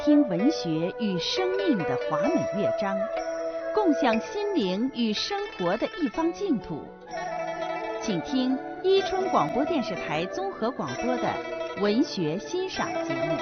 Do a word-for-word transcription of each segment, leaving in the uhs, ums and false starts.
听文学与生命的华美乐章，共享心灵与生活的一方净土。请听伊春广播电视台综合广播的文学欣赏节目。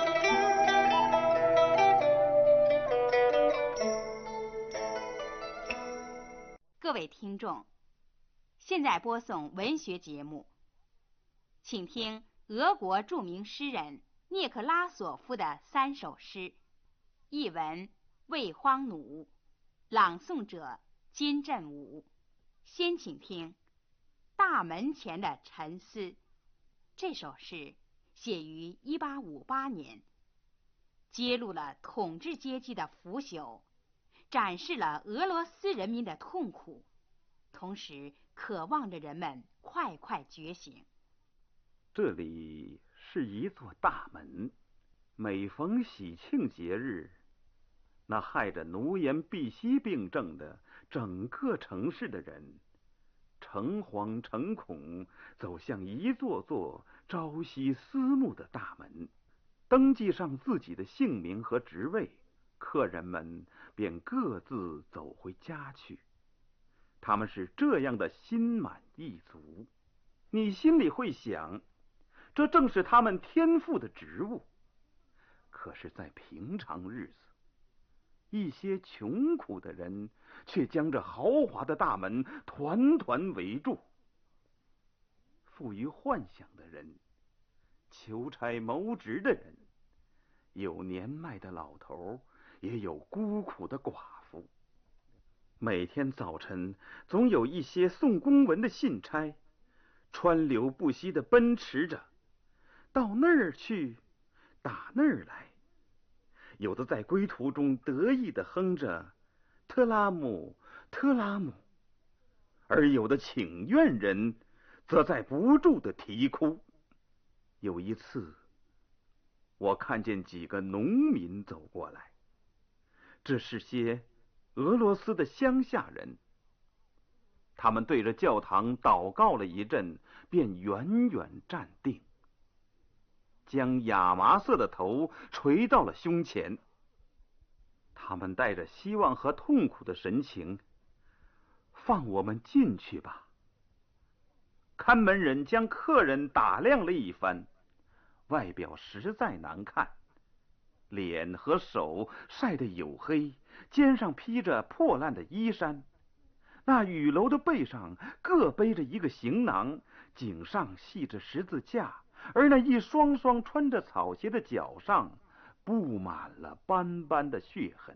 各位听众，现在播送文学节目，请听俄国著名诗人涅克拉索夫的三首诗，译文魏荒弩，朗诵者金振武。先请听《大门前的沉思》。这首诗写于一八五八年，揭露了统治阶级的腐朽，展示了俄罗斯人民的痛苦，同时渴望着人们快快觉醒。 这里是一座大门，每逢喜庆节日，那害着奴颜婢膝病症的整个城市的人，诚惶诚恐走向一座座朝夕思慕的大门，登记上自己的姓名和职位，客人们便各自走回家去。他们是这样的心满意足，你心里会想，这正是他们天赋的职务。可是在平常日子，一些穷苦的人却将这豪华的大门团团围住。富于幻想的人，求差谋职的人，有年迈的老头，也有孤苦的寡妇。每天早晨总有一些送公文的信差，川流不息地奔驰着，到那儿去，打那儿来。有的在归途中得意地哼着特拉姆特拉姆，而有的请愿人则在不住地啼哭。有一次，我看见几个农民走过来，这是些俄罗斯的乡下人。他们对着教堂祷告了一阵，便远远站定，将亚麻色的头垂到了胸前。他们带着希望和痛苦的神情，放我们进去吧。看门人将客人打量了一番，外表实在难看，脸和手晒得黝黑，肩上披着破烂的衣衫，那雨楼的背上各背着一个行囊，颈上系着十字架，而那一双双穿着草鞋的脚上布满了斑斑的血痕。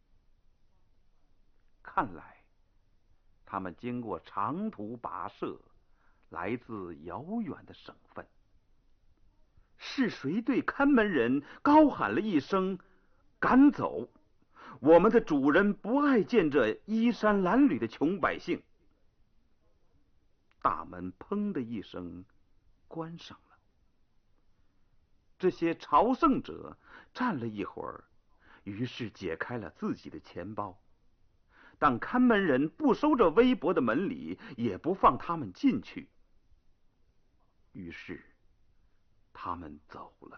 看来他们经过长途跋涉，来自遥远的省份。是谁对看门人高喊了一声赶走？我们的主人不爱见这衣衫褴褛的穷百姓。大门砰的一声关上了。这些朝圣者站了一会儿，于是解开了自己的钱包，但看门人不收这微薄的门礼，也不放他们进去。于是他们走了，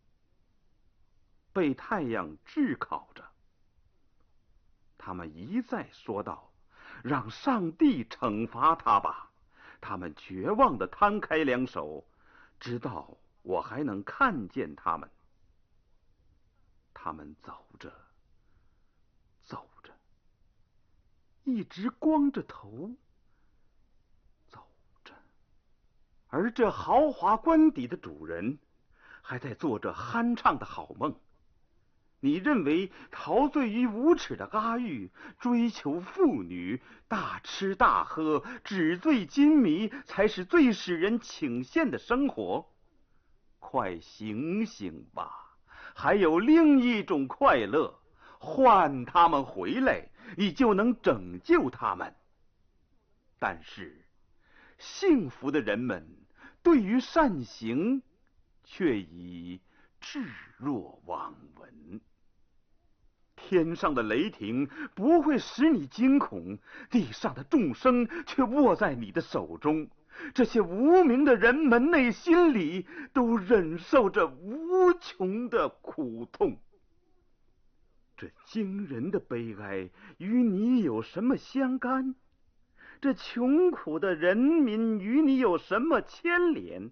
被太阳炙烤着。他们一再说道：让上帝惩罚他吧。他们绝望地摊开两手，直到我还能看见他们。他们走着走着，一直光着头走着，而这豪华官邸的主人还在做着酣畅的好梦。你认为陶醉于无耻的阿育，追求妇女，大吃大喝，纸醉金迷，才是最使人倾羡的生活？快醒醒吧，还有另一种快乐，唤他们回来，你就能拯救他们。但是幸福的人们对于善行却已置若罔闻。天上的雷霆不会使你惊恐，地上的众生却握在你的手中。这些无名的人们内心里都忍受着无穷的苦痛。 这惊人的悲哀与你有什么相干？这穷苦的人民与你有什么牵连？